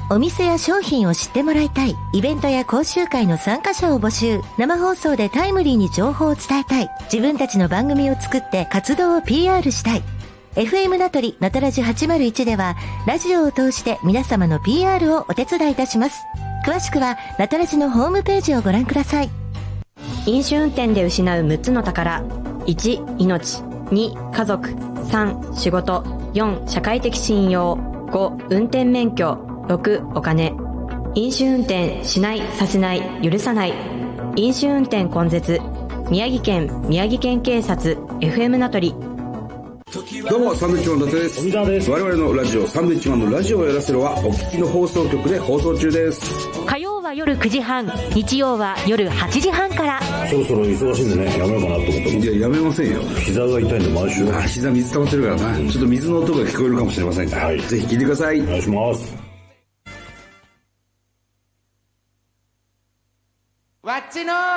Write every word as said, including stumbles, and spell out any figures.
お店や商品を知ってもらいたい。イベントや講習会の参加者を募集。生放送でタイムリーに情報を伝えたい。自分たちの番組を作って活動を ピーアール したい。エフエム ナトリナタラジはちまるいちではラジオを通して皆様の ピーアール をお手伝いいたします。詳しくはナタラジのホームページをご覧ください。 飲酒運転で失うむっつの宝。いち、命。に、家族。さん、仕事。よん、社会的信用。ご、運転免許。ろく、お金。飲酒運転しない、させない、許さない。飲酒運転根絶。宮城県宮城県警察 エフエム ナトリ。 どうもサンドウィッチマン伊達です。 富澤です。 我々のラジオサンドウィッチマンのラジオをやらせろはお聞きの放送局で放送中です。 火曜は夜くじはん、日曜は夜はちじはんから。 そろそろ忙しいんでね、やめようかなと思って。 いや、やめませんよ。 膝が痛いんで毎週。 あ、膝水溜まってるからな、うん、ちょっと水の音が聞こえるかもしれませんが、はい、ぜひ聞いてください。 お願いします。 わっちの